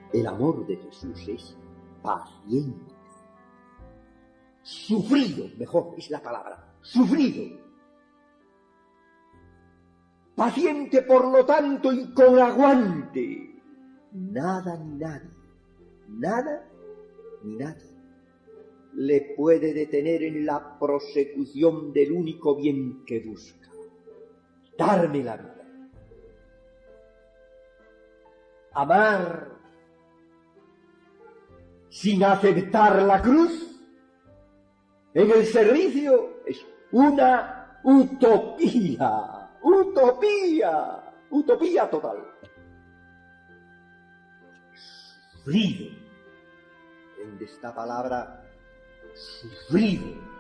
El amor de Jesús es paciente. Sufrido, mejor es la palabra, sufrido. Paciente, por lo tanto, y con aguante. Nada ni nadie, nada ni nadie le puede detener en la prosecución del único bien que busca, darme la vida. Amar sin aceptar la cruz en el servicio es una utopía, utopía total. Sufrido, en esta palabra, sufrido.